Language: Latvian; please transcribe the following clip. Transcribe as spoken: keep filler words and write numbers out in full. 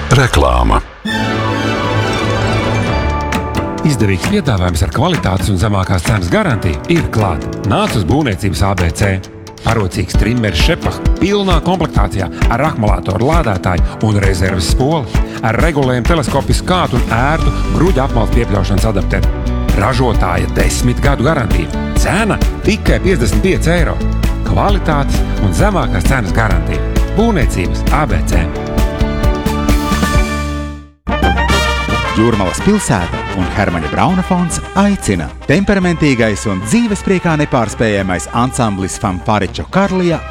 Reklāma. Izdevīgs piedāvājums ar kvalitātes un zemākās cenas garantiju ir klāt. Nāc uz Būvniecības A B C. Parocīgs trimeris Šepah pilnā komplektācijā ar akumulātoru lādētāju un rezerves spoli, ar regulējumu teleskopiju skātu un ērtu gruģa apmales piepļaušanas adapteru. Ražotāja desmit gadu garantija. Cena tikai piecdesmit pieci eiro. Kvalitātes un zemākās cenas garantija. Būvniecības A B C. Jūrmalas pilsēta un Hermaņa Brauna fonds aicina temperamentīgais un dzīves priekā nepārspējamais ansamblis Fanfaričo Karlija